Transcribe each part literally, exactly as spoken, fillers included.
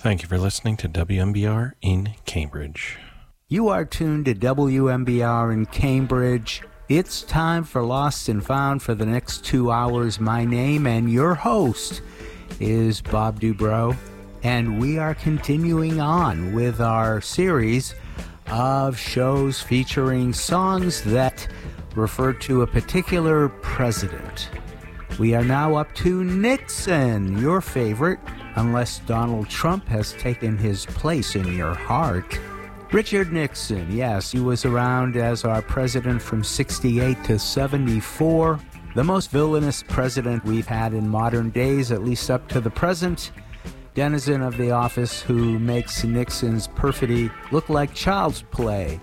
Thank you for listening to W M B R in Cambridge. You are tuned to W M B R in Cambridge. It's time for Lost and Found for the next two hours. My name and your host is Bob Dubrow, and we are continuing on with our series of shows featuring songs that refer to a particular president. We are now up to Nixon, your favorite, unless Donald Trump has taken his place in your heart. Richard Nixon, yes, he was around as our president from sixty-eight to seventy-four. The most villainous president we've had in modern days, at least up to the present. Denizen of the office who makes Nixon's perfidy look like child's play.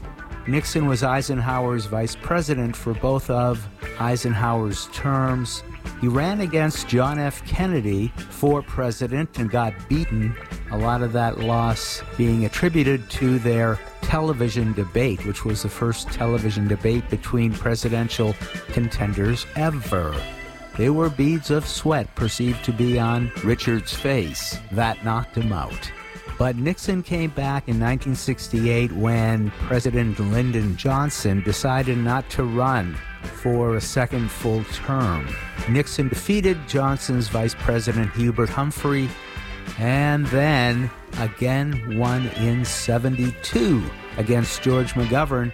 Nixon was Eisenhower's vice president for both of Eisenhower's terms. He ran against John F. Kennedy for president and got beaten, a lot of that loss being attributed to their television debate, which was the first television debate between presidential contenders ever. They were beads of sweat perceived to be on Richard's face. That knocked him out. But Nixon came back in nineteen sixty-eight when President Lyndon Johnson decided not to run for a second full term. Nixon defeated Johnson's Vice President Hubert Humphrey and then again won in seventy-two against George McGovern,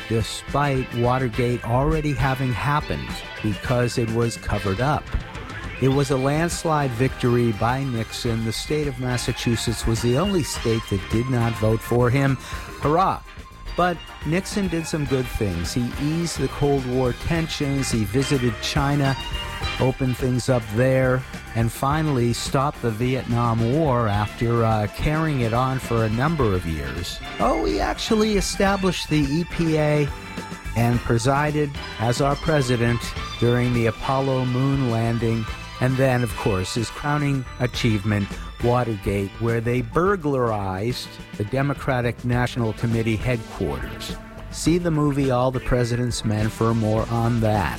despite Watergate already having happened because it was covered up. It was a landslide victory by Nixon. The state of Massachusetts was the only state that did not vote for him. Hurrah! But Nixon did some good things. He eased the Cold War tensions, he visited China, opened things up there, and finally stopped the Vietnam War after uh, carrying it on for a number of years. Oh, he actually established the E P A and presided as our president during the Apollo moon landing. And then, of course, his crowning achievement, Watergate, where they burglarized the Democratic National Committee headquarters. See the movie All the President's Men for more on that.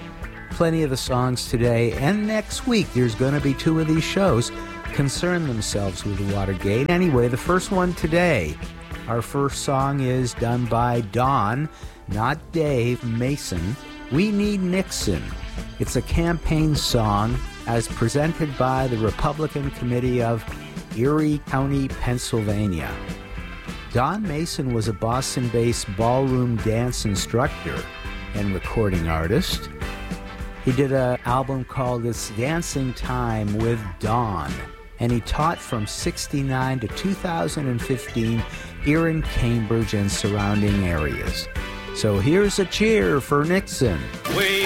Plenty of the songs today and next week, there's going to be two of these shows, concern themselves with Watergate. Anyway, the first one today, our first song is done by Don, not Dave, Mason. We Need Nixon. It's a campaign song as presented by the Republican Committee of Erie County, Pennsylvania. Don Mason was a Boston-based ballroom dance instructor and recording artist. He did an album called It's Dancing Time with Don, and he taught from sixty-nine to two thousand fifteen here in Cambridge and surrounding areas. So here's a cheer for Nixon. We